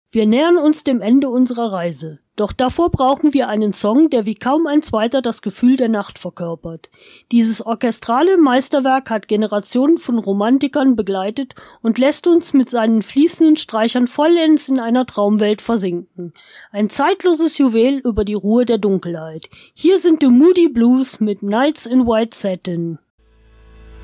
Wir nähern uns dem Ende unserer Reise. Doch davor brauchen wir einen Song, der wie kaum ein zweiter das Gefühl der Nacht verkörpert. Dieses orchestrale Meisterwerk hat Generationen von Romantikern begleitet und lässt uns mit seinen fließenden Streichern vollends in einer Traumwelt versinken. Ein zeitloses Juwel über die Ruhe der Dunkelheit. Hier sind die Moody Blues mit Nights in White Satin.